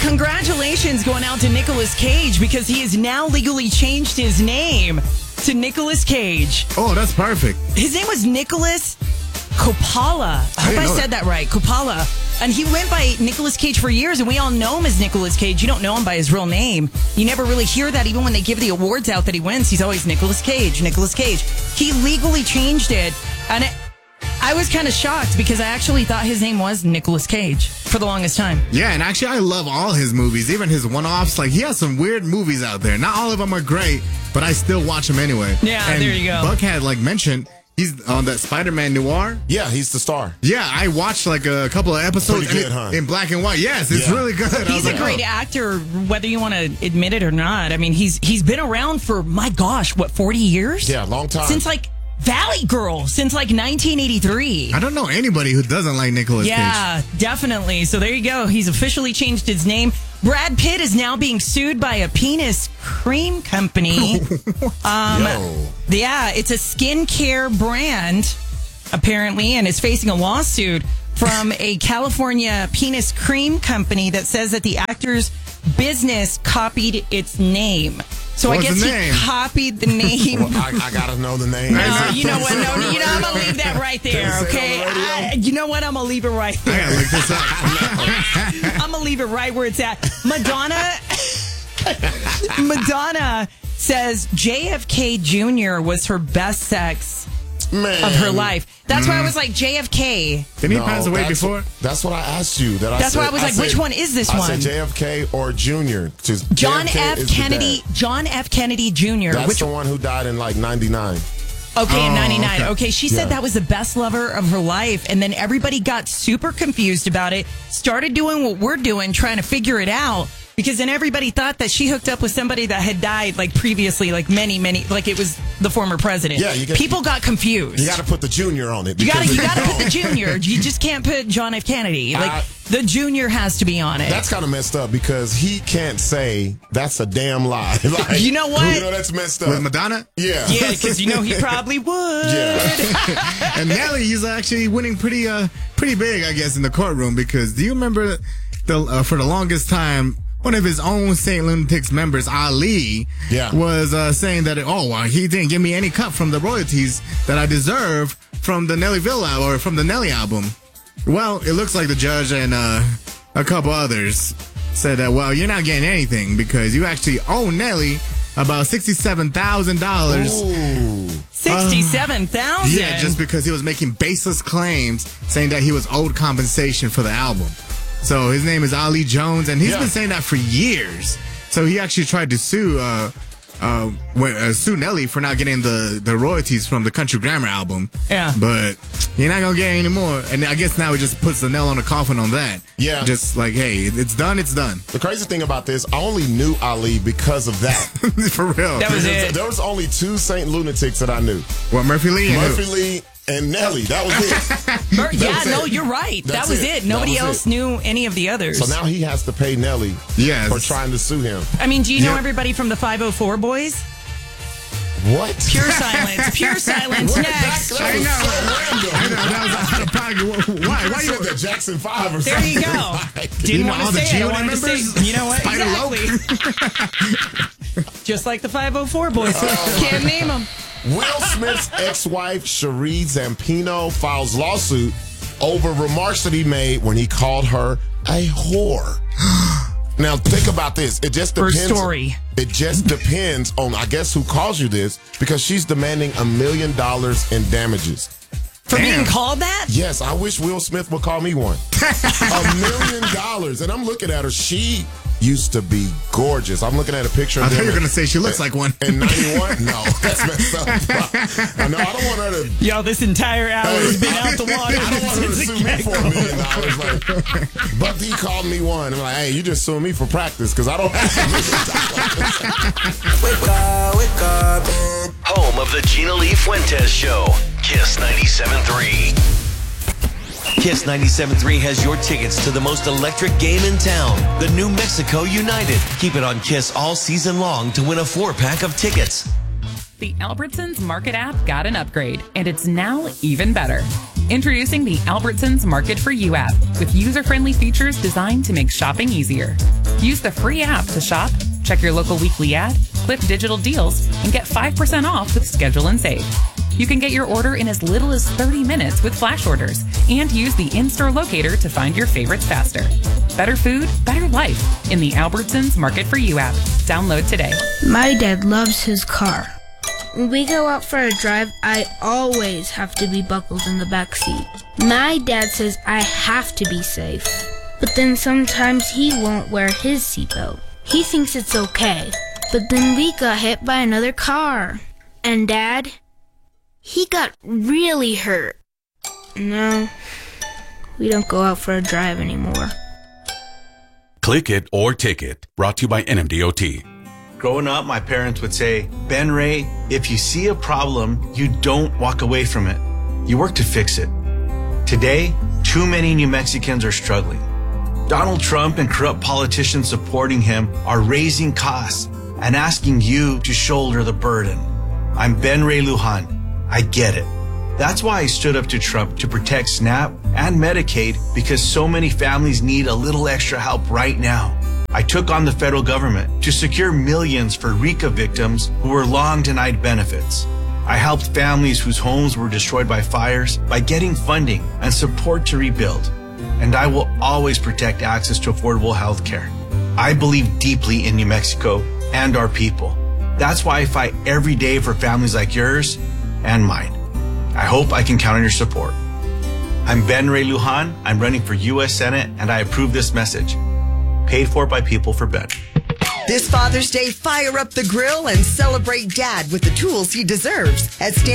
congratulations going out to Nicolas Cage because he has now legally changed his name to Nicolas Cage. Oh, that's perfect. His name was Nicolas Coppola. I hope I said that right. Coppola. And he went by Nicolas Cage for years, and we all know him as Nicolas Cage. You don't know him by his real name. You never really hear that. Even when they give the awards out that he wins, he's always Nicolas Cage, Nicolas Cage. He legally changed it, and I was kind of shocked because I actually thought his name was Nicolas Cage for the longest time. Yeah, and actually I love all his movies, even his one-offs. Like, he has some weird movies out there. Not all of them are great, but I still watch them anyway. Yeah, and there you go. Buck had, mentioned, he's on that Spider-Man Noir. Yeah, he's the star. Yeah, I watched a couple of episodes Pretty good, huh? in black and white. Yes, it's really good. He's a great actor, whether you want to admit it or not. I mean, he's been around for, my gosh, 40 years? Yeah, long time. Since Valley Girl, since 1983. I don't know anybody who doesn't like Nicolas Cage. Yeah, definitely. So there you go. He's officially changed his name. Brad Pitt is now being sued by a penis cream company. Yeah, it's a skincare brand, apparently, and is facing a lawsuit from a California penis cream company that says that the actor's business copied its name. So What I was guess the he name? copied the name. Well, I gotta know the name. No, you know what? No, I'm gonna leave that right there. Did it say it on the Okay, radio? you know what? I'm gonna leave it right I there. gotta look this up. I'm gonna leave it right where it's at. Madonna says JFK Jr. was her best sex Man. of her life. That's why I was like, JFK. Didn't he No, pass away that's- before? That's what I asked you. That's why I was like, which one is this I one? said JFK or Junior. John F. Kennedy. John F. Kennedy Jr. That's the one who died in 99. Okay, in Oh, 99. okay. Okay, she said Yeah. that was the best lover of her life. And then everybody got super confused about it, started doing what we're doing, trying to figure it out. Because then everybody thought that she hooked up with somebody that had died previously, many, it was the former president. Yeah, people got confused. You got to put the Junior on it. You got because to if put the don't, junior. You just can't put John F. Kennedy. The junior has to be on it. That's kind of messed up because he can't say that's a damn lie. You know what? That's messed up. With Madonna? Yeah. Yeah, because he probably would. Yeah. And Nelly is actually winning pretty big, I guess, in the courtroom, because do you remember for the longest time, one of his own St. Lunatics members, Ali, was saying that, he didn't give me any cut from the royalties that I deserve from the Nellyville album, or from the Nelly album. Well, it looks like the judge and a couple others said that, you're not getting anything because you actually owe Nelly about $67,000. Ooh. 67,000. Yeah, just because he was making baseless claims saying that he was owed compensation for the album. So his name is Ali Jones, and he's been saying that for years. So he actually tried to sue Nelly for not getting the royalties from the Country Grammar album. Yeah. But you're not going to get any more. And I guess now it just puts the nail on the coffin on that. Yeah. Just hey, it's done, it's done. The crazy thing about this, I only knew Ali because of that. For real. That was it. There was only two St. Lunatics that I knew. What, Murphy Lee? And Murphy Lee and Nelly. That was it. You're right. That's that was it. it. Nobody That was else it. knew any of the others. So now he has to pay Nelly for trying to sue him. I mean, do you know everybody from the 504 boys? What? Pure silence. Pure silence. Next. I know. That was out of pocket. Why? Why you you? the Jackson 5 or There something? you go. Didn't You know want all to the say it. I G-Unit wanted to members? say, you know what? Spider Exactly. Just like the 504 boys. Can't name them. Will Smith's ex-wife, Cherie Zampino, files lawsuit over remarks that he made when he called her a whore. Now, think about this. It just depends. Her story. It just depends on, I guess, who calls you this, because she's demanding $1 million in damages. For being called that? Yes, I wish Will Smith would call me one. $1 million. And I'm looking at her. She used to be gorgeous. I'm looking at a picture of I them. thought you were going to say she looks like one. In 91? No, that's messed up. No, I don't want her to. Yo, this entire hour has been out the water. I don't want her to sue me for $1 million. But he called me one. I'm like, hey, you just suing me for practice because I don't have $1 million. Wake up. Home of the Gina Lee Fuentes Show. Kiss 97.3. Kiss 97.3 has your tickets to the most electric game in town, the New Mexico United. Keep it on Kiss all season long to win a 4-pack of tickets. The Albertsons Market app got an upgrade, and it's now even better. Introducing the Albertsons Market for You app with user-friendly features designed to make shopping easier. Use the free app to shop, check your local weekly ad, click digital deals, and get 5% off with Schedule and Save. You can get your order in as little as 30 minutes with flash orders and use the in-store locator to find your favorites faster. Better food, better life in the Albertsons Market for You app. Download today. My dad loves his car. When we go out for a drive, I always have to be buckled in the back seat. My dad says I have to be safe, but then sometimes he won't wear his seatbelt. He thinks it's okay, but then we got hit by another car. And Dad, he got really hurt. No, we don't go out for a drive anymore. Click It or Ticket, brought to you by NMDOT. Growing up, my parents would say, Ben Ray, if you see a problem, you don't walk away from it. You work to fix it. Today, too many New Mexicans are struggling. Donald Trump and corrupt politicians supporting him are raising costs and asking you to shoulder the burden. I'm Ben Ray Lujan. I get it. That's why I stood up to Trump to protect SNAP and Medicaid, because so many families need a little extra help right now. I took on the federal government to secure millions for RICA victims who were long denied benefits. I helped families whose homes were destroyed by fires by getting funding and support to rebuild. And I will always protect access to affordable health care. I believe deeply in New Mexico and our people. That's why I fight every day for families like yours and mine. I hope I can count on your support. I'm Ben Ray Lujan. I'm running for U.S. Senate, and I approve this message. Paid for by people for Ben. This Father's Day, fire up the grill and celebrate Dad with the tools he deserves at